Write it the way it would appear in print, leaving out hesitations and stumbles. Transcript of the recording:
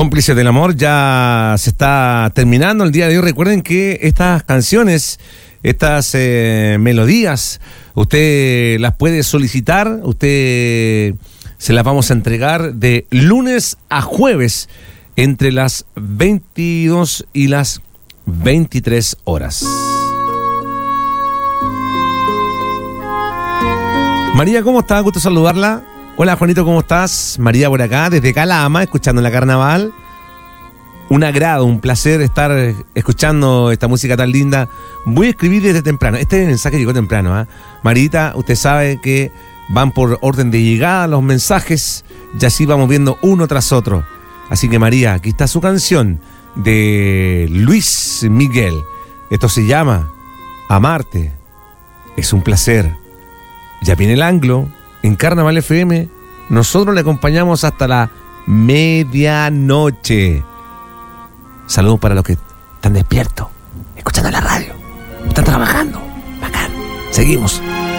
Cómplices del amor ya se está terminando el día de hoy. Recuerden que estas canciones, estas melodías, usted las puede solicitar, usted se las vamos a entregar de lunes a jueves entre las 22 y las 23 horas. María, ¿cómo está? Gusto saludarla. Hola, Juanito, ¿cómo estás? María por acá, desde Calama, escuchando la Carnaval. Un agrado, un placer estar escuchando esta música tan linda. Voy a escribir desde temprano. Este mensaje llegó temprano, ¿eh? Marita, usted sabe que van por orden de llegada los mensajes y así vamos viendo uno tras otro. Así que, María, aquí está su canción de Luis Miguel. Esto se llama Amarte. Es un placer. Ya viene el Anglo. En Carnaval FM, nosotros le acompañamos hasta la medianoche. Saludos para los que están despiertos, escuchando la radio, están trabajando. Bacán. Seguimos.